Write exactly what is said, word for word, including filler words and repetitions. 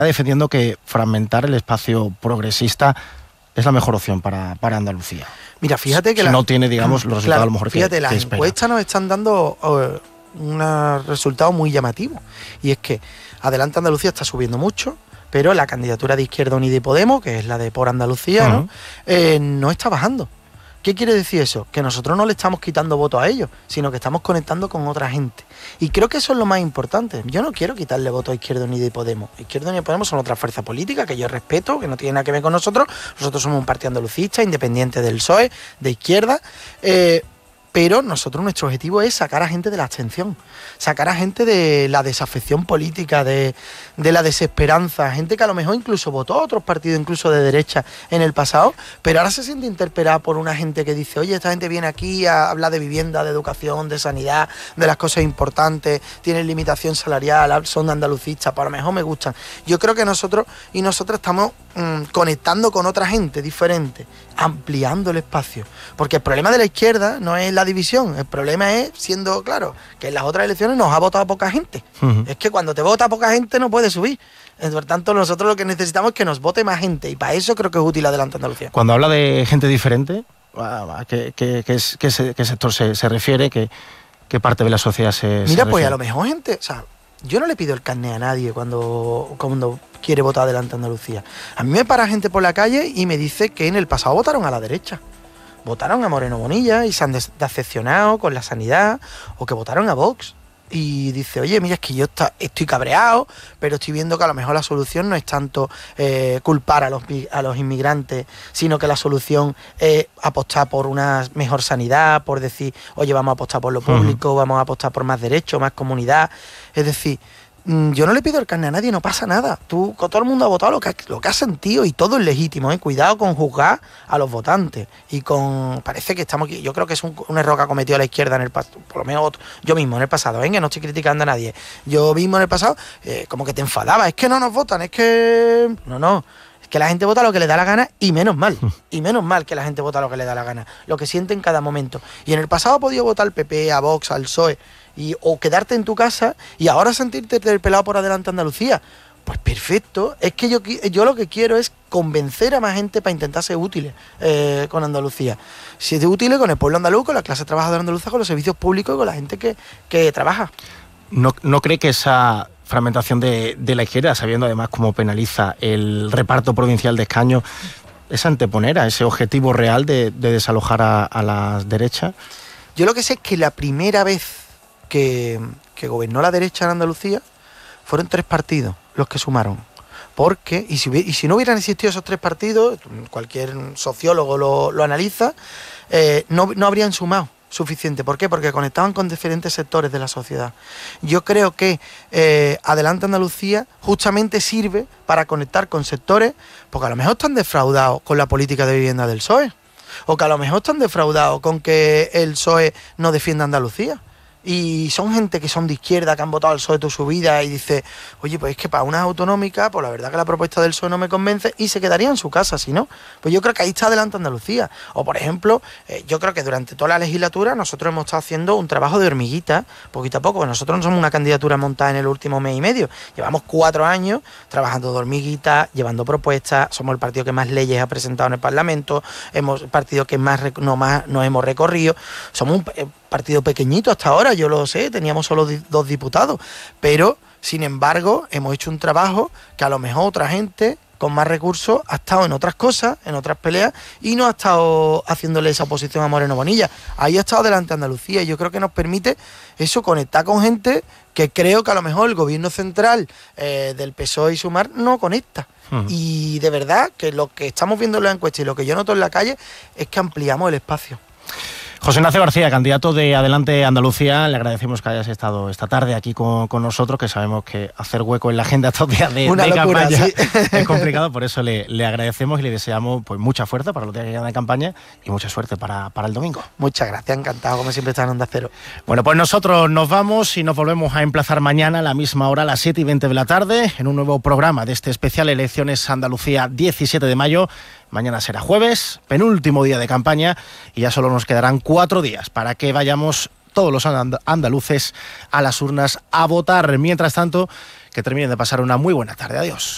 defendiendo que fragmentar el espacio progresista es la mejor opción para, para Andalucía. Mira, fíjate que si la, no tiene, digamos, los resultados claro, a lo mejor que, fíjate, que las espera. encuestas nos están dando uh, un resultado muy llamativo, y es que Adelante Andalucía está subiendo mucho, pero la candidatura de Izquierda Unida y Podemos, que es la de Por Andalucía, uh-huh. ¿no? Eh, no está bajando. ¿Qué quiere decir eso? Que nosotros no le estamos quitando votos a ellos, sino que estamos conectando con otra gente. Y creo que eso es lo más importante. Yo no quiero quitarle votos a Izquierda Unida y Podemos. Izquierda Unida y Podemos son otra fuerza política que yo respeto, que no tiene nada que ver con nosotros. Nosotros somos un partido andalucista, independiente del P S O E, de izquierda. Eh, pero nosotros, nuestro objetivo es sacar a gente de la abstención, sacar a gente de la desafección política, de, de la desesperanza, gente que a lo mejor incluso votó a otros partidos, incluso de derecha en el pasado, pero ahora se siente interpelada por una gente que dice, oye, esta gente viene aquí a hablar de vivienda, de educación, de sanidad, de las cosas importantes, tienen limitación salarial, son andalucistas, pues a lo mejor me gustan. Yo creo que nosotros y nosotras estamos mmm, conectando con otra gente diferente, ampliando el espacio, porque el problema de la izquierda no es la división, el problema es, siendo claro, que en las otras elecciones nos ha votado poca gente. Uh-huh. Es que cuando te vota poca gente no puedes subir. Por tanto, nosotros lo que necesitamos es que nos vote más gente, y para eso creo que es útil Adelante Andalucía. Cuando habla de gente diferente, ¿a qué, qué, qué, qué, qué sector se, se refiere? ¿Qué, qué parte de la sociedad se, Mira, se pues refiere? A lo mejor gente, o sea, yo no le pido el carné a nadie cuando, cuando quiere votar Adelante Andalucía. A mí me para gente por la calle y me dice que en el pasado votaron a la derecha. Votaron a Moreno Bonilla y se han decepcionado con la sanidad, o que votaron a Vox. Y dice, oye, mira, es que yo está, estoy cabreado, pero estoy viendo que a lo mejor la solución no es tanto eh, culpar a los, a los inmigrantes, sino que la solución es apostar por una mejor sanidad, por decir, oye, vamos a apostar por lo público, uh-huh. vamos a apostar por más derechos, más comunidad. Es decir, yo no le pido el carné a nadie, no pasa nada. Tú, todo el mundo ha votado lo que ha, lo que ha sentido, y todo es legítimo, ¿eh? Cuidado con juzgar a los votantes. Y con. Parece que estamos aquí. Yo creo que es un, un error que ha cometido la izquierda en el pasado, por lo menos yo mismo en el pasado, ¿eh? Que no estoy criticando a nadie. Yo mismo en el pasado, eh, como que te enfadaba. Es que no nos votan, es que. No, no. Es que la gente vota lo que le da la gana, y menos mal. Y menos mal que la gente vota lo que le da la gana. Lo que siente en cada momento. Y en el pasado ha podido votar al P P, a Vox, al P S O E. Y, o quedarte en tu casa y ahora sentirte interpelado por Adelante Andalucía. Pues perfecto, es que yo, yo lo que quiero es convencer a más gente para intentar ser útiles eh, con Andalucía. Si es útil con el pueblo andaluz, con la clase trabajadora andaluza, con los servicios públicos y con la gente que, que trabaja. ¿No, no cree que esa fragmentación de, de la izquierda, sabiendo además cómo penaliza el reparto provincial de escaños, es anteponer a ese objetivo real de, de desalojar a, a las derechas? Yo lo que sé es que la primera vez Que, que gobernó la derecha en Andalucía fueron tres partidos los que sumaron, porque y si, y si no hubieran existido esos tres partidos, cualquier sociólogo lo, lo analiza, eh, no, no habrían sumado suficiente. ¿Por qué? Porque conectaban con diferentes sectores de la sociedad. Yo creo que eh, Adelante Andalucía justamente sirve para conectar con sectores, porque a lo mejor están defraudados con la política de vivienda del P S O E, o que a lo mejor están defraudados con que el P S O E no defienda Andalucía. Y son gente que son de izquierda, que han votado al P S O E toda su vida, y dice, oye, pues es que para unas autonómicas, pues la verdad que la propuesta del P S O E no me convence, y se quedaría en su casa, si no. Pues yo creo que ahí está Adelante Andalucía. O por ejemplo, eh, yo creo que durante toda la legislatura nosotros hemos estado haciendo un trabajo de hormiguita, poquito a poco, porque nosotros no somos una candidatura montada en el último mes y medio. Llevamos cuatro años trabajando de hormiguita, llevando propuestas, somos el partido que más leyes ha presentado en el Parlamento, hemos el partido que más, no, más nos hemos recorrido, somos un eh, partido pequeñito hasta ahora, yo lo sé, teníamos solo di- dos diputados, pero sin embargo hemos hecho un trabajo que a lo mejor otra gente con más recursos ha estado en otras cosas, en otras peleas, y no ha estado haciéndole esa oposición a Moreno Bonilla. Ahí ha estado Adelante Andalucía, y yo creo que nos permite eso, conectar con gente que creo que a lo mejor el gobierno central eh, del P S O E y Sumar no conecta. Uh-huh. Y de verdad que lo que estamos viendo en la encuesta y lo que yo noto en la calle es que ampliamos el espacio. José Ignacio García, candidato de Adelante Andalucía, le agradecemos que hayas estado esta tarde aquí con, con nosotros, que sabemos que hacer hueco en la agenda estos días de, Una de locura, campaña sí. es complicado, por eso le, le agradecemos y le deseamos pues mucha fuerza para los días que quedan de campaña y mucha suerte para, para el domingo. Muchas gracias, encantado, como siempre está en Onda Cero. Bueno, pues nosotros nos vamos y nos volvemos a emplazar mañana a la misma hora, a las siete y veinte de la tarde, en un nuevo programa de este especial Elecciones Andalucía diecisiete de mayo. Mañana será jueves, penúltimo día de campaña, y ya solo nos quedarán cuatro días para que vayamos todos los andaluces a las urnas a votar. Mientras tanto, que terminen de pasar una muy buena tarde. Adiós.